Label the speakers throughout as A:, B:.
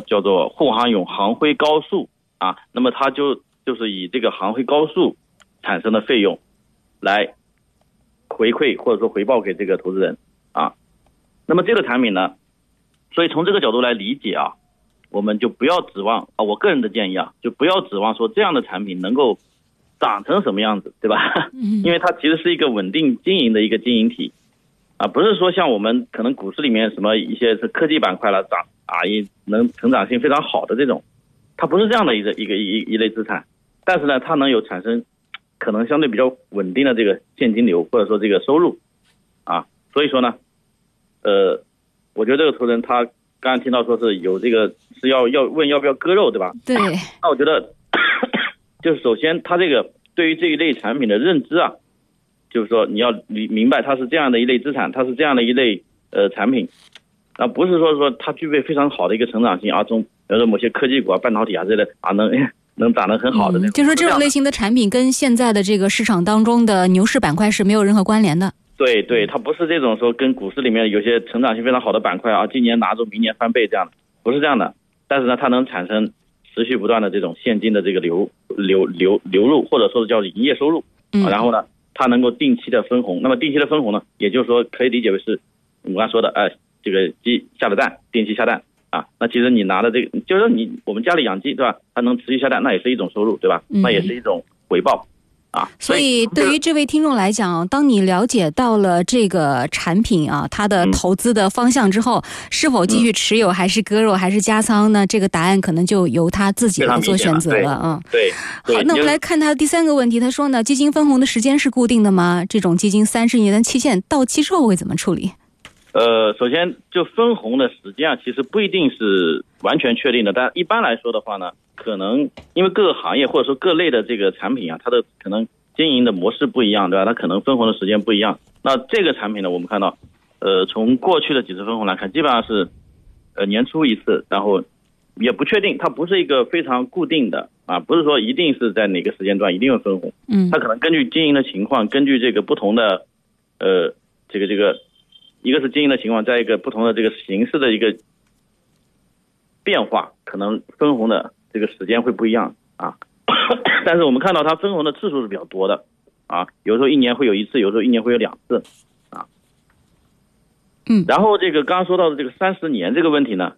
A: 叫做沪杭甬杭徽高速啊，那么它就是以这个杭徽高速产生的费用来回馈或者说回报给这个投资人啊。那么这个产品呢，所以从这个角度来理解啊，我们就不要指望啊，我个人的建议啊，就不要指望说这样的产品能够长成什么样子，对吧？因为它其实是一个稳定经营的一个经营体啊，不是说像我们可能股市里面什么一些是科技板块了涨啊，也能成长性非常好的这种，它不是这样的一类资产，但是呢，它能有产生可能相对比较稳定的这个现金流或者说这个收入啊，所以说呢，我觉得这个投资人他刚才听到说是有这个是要问要不要割肉，对吧？
B: 对。
A: 那我觉得就是首先他这个对于这一类产品的认知啊，就是说你要明白它是这样的一类资产，它是这样的一类产品，啊不是说它具备非常好的一个成长性啊，比如说某些科技股啊、半导体啊之类的啊能长得很好的那种。
B: 就是说这种类型的产品跟现在的这个市场当中的牛市板块是没有任何关联的。
A: 对对，它不是这种说跟股市里面有些成长性非常好的板块啊，今年拿住明年翻倍这样的，不是这样的。但是呢，它能产生持续不断的这种现金的这个流入，或者说是叫营业收入然后呢，它能够定期的分红。那么定期的分红呢，也就是说可以理解为是我们刚才说的这个鸡下的蛋，定期下蛋啊。那其实你拿的这个，就是说我们家里养鸡对吧？它能持续下蛋，那也是一种收入对吧？那也是一种回报。
B: 所以对于这位听众来讲，当你了解到了这个产品啊，它的投资的方向之后，是否继续持有还是割肉还是加仓呢？这个答案可能就由他自己来做选择了。
A: 对。
B: 好，那我们来看他的第三个问题，他说呢，基金分红的时间是固定的吗？这种基金30年的期限到期之后会怎么处理？
A: 首先就分红的时间啊，其实不一定是完全确定的，但一般来说的话呢，可能因为各个行业或者说各类的这个产品啊，它的可能经营的模式不一样，对吧？它可能分红的时间不一样。那这个产品呢，我们看到，从过去的几次分红来看，基本上是年初一次，然后也不确定，它不是一个非常固定的啊，不是说一定是在哪个时间段一定会分红。它可能根据经营的情况，根据这个不同的这个。一个是经营的情况，再一个不同的这个形式的一个变化，可能分红的这个时间会不一样啊。但是我们看到它分红的次数是比较多的啊，有时候一年会有一次，有时候一年会有2次啊。然后这个刚刚说到的这个30年这个问题呢，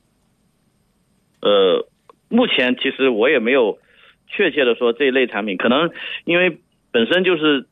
A: 目前其实我也没有确切的说这一类产品，可能因为本身就是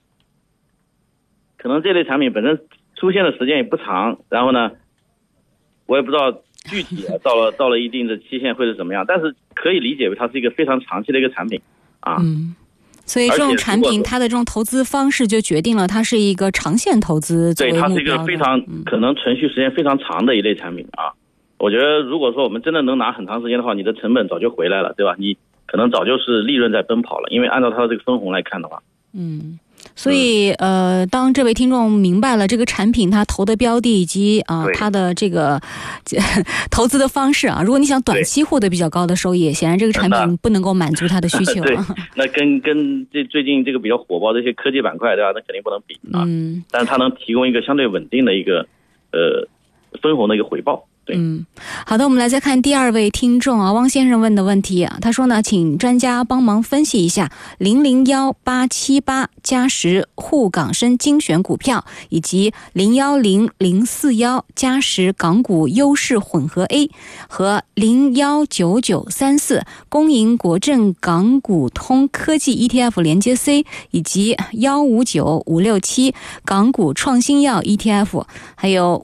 A: 可能这类产品本身出现的时间也不长，然后呢，我也不知道具体到了一定的期限会是怎么样，但是可以理解为它是一个非常长期的一个产品啊。
B: 所以这种产品它的这种投资方式就决定了它是一个长线投资作为目标的。
A: 对，它是一个非常可能存续时间非常长的一类产品啊。我觉得如果说我们真的能拿很长时间的话，你的成本早就回来了，对吧？你可能早就是利润在奔跑了，因为按照它的这个分红来看的话。
B: 所以当这位听众明白了这个产品它投的标的以及它的这个投资的方式啊，如果你想短期获得比较高的收益，显然这个产品不能够满足他的需求。
A: 对，那跟最近这个比较火爆的一些科技板块，对吧？那肯定不能比啊。但是它能提供一个相对稳定的一个分红的一个回报。
B: 好的，我们来再看第2位听众啊，汪先生问的问题啊，他说呢，请专家帮忙分析一下001878嘉实沪港深精选股票以及010041嘉实港股优势混合 A 和019934公营国证港股通科技 ETF 连接 C 以及159567港股创新药 ETF 还有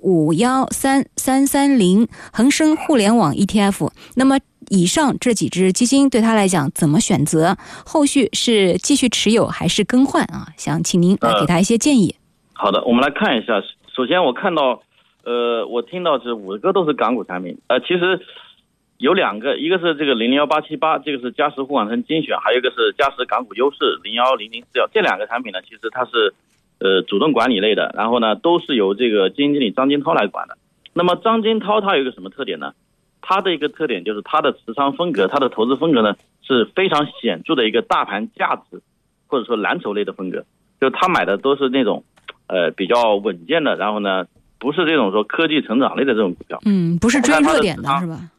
B: 513330恒生互联网 ETF。 那么以上这几只基金对他来讲怎么选择？后续是继续持有还是更换啊？想请您来给他一些建议。
A: 好的，我们来看一下。首先我看到我听到是5个都是港股产品，其实有2个，一个是这个001878，这个是嘉实沪港深精选，还有一个是嘉实港股优势010041。这2个产品呢，其实它是主动管理类的，然后呢都是由这个基金经理张金涛来管的。那么张金涛他有一个什么特点呢？他的一个特点就是他的持仓风格，他的投资风格呢是非常显著的一个大盘价值或者说蓝筹类的风格，就他买的都是那种比较稳健的，然后呢不是这种说科技成长类的这种股票。
B: 不是追热点的是吧？